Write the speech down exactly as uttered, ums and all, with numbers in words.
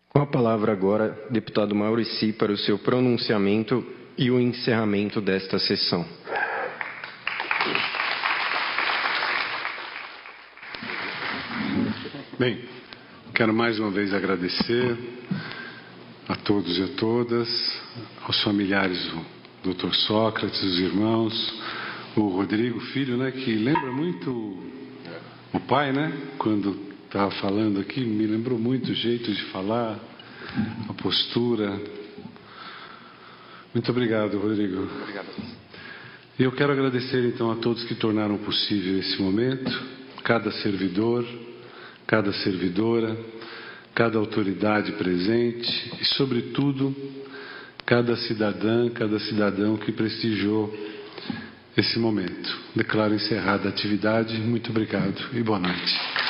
Com a palavra agora, deputado Maurici, para o seu pronunciamento e o encerramento desta sessão. Bem, quero mais uma vez agradecer a todos e a todas, aos familiares do doutor Sócrates, os irmãos, o Rodrigo, filho, né, que lembra muito o pai, né, quando estava falando aqui, me lembrou muito o jeito de falar, a postura. Muito obrigado, Rodrigo. Obrigado. E eu quero agradecer, então, a todos que tornaram possível esse momento, cada servidor, cada servidora, cada autoridade presente e, sobretudo, cada cidadã, cada cidadão que prestigiou esse momento. Declaro encerrada a atividade. Muito obrigado e boa noite.